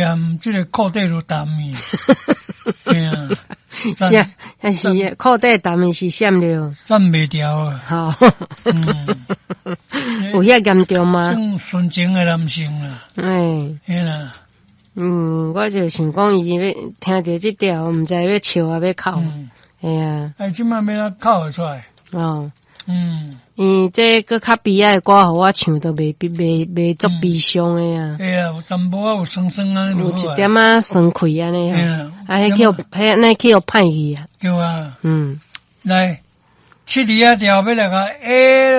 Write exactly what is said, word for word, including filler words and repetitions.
含这个裤底就淡去。对啊， 是，但是裤底淡的是闪了， 站袂掉啊。 好， 嗯， 有遐严重吗？ 种纯情的男性啦。 哎， 嘿啦。 嗯，我就想讲，伊要听到这条，毋知要笑啊，要哭。 嗯， 哎呀， 哎，即摆要哪哭会出来？ 哦， 嗯， 伊这个较悲哀的歌，互我唱都袂袂袂足悲伤的啊。 对啊，有淡薄仔有酸酸啊， 有一点仔酸气安尼啊， 啊，迄叫迄那叫歹去啊。 对啊， 嗯， 来，七里啊条要来个 A。